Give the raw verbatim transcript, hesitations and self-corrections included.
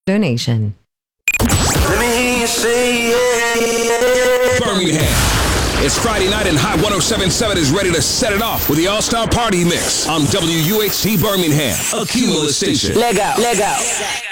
donation. Let me hear you say yeah. Birmingham. It's Friday night and Hot one oh seven point seven is ready to set it off with the All-Star Party Mix on W U H C Birmingham, a Cumulus station. Leg out, leg out.